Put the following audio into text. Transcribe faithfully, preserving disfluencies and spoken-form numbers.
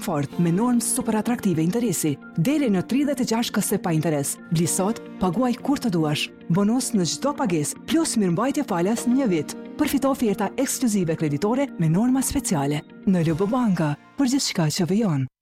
fort me normë super atraktive interesi, deri në tridhjetë e gjashtë keste pa interes. Bli sot, paguaj kur të duash. Bonus në çdo pagesë, plus mirëmbajtje falas një vit. Përfito oferta ekskluzive kreditore me norma speciale. Në L B Banka, për gjithçka që vijon.